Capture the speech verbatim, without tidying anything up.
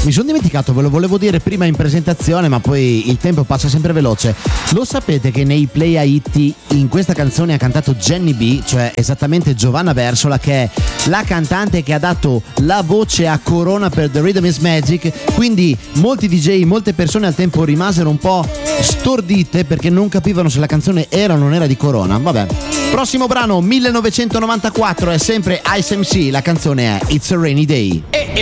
Mi sono dimenticato, ve lo volevo dire prima in presentazione, ma poi il tempo passa sempre veloce. Lo sapete che nei Play a Hit in questa canzone ha cantato Jenny B, cioè esattamente Giovanna Versola, che è la cantante che ha dato la voce a Corona per The Rhythm is Magic. Quindi molti D J, molte persone al tempo rimasero un po' stordite perché non capivano se la canzone era o non era di Corona. Vabbè. Prossimo brano, millenovecentonovantaquattro, è sempre Ice M C, la canzone è It's a Rainy Day.